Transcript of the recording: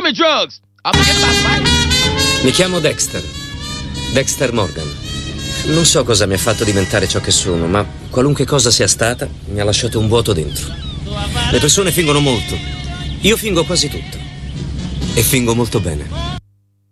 me drugs. I'll get my fight. Mi chiamo Dexter. Dexter Morgan. Non so cosa mi ha fatto diventare ciò che sono, ma qualunque cosa sia stata, mi ha lasciato un vuoto dentro. Le persone fingono molto. Io fingo quasi tutto. E fingo molto bene.